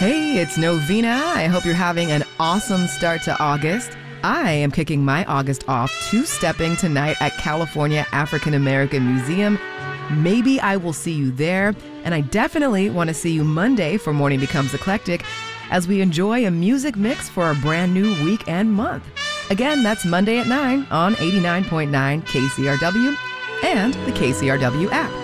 Hey, it's Novena. I hope you're having an awesome start to August. I am kicking my August off two-stepping tonight at California African American Museum. Maybe I will see you there, and I definitely want to see you Monday for Morning Becomes Eclectic as we enjoy a music mix for a brand new week and month. Again, that's Monday at 9 on 89.9 KCRW and the KCRW app.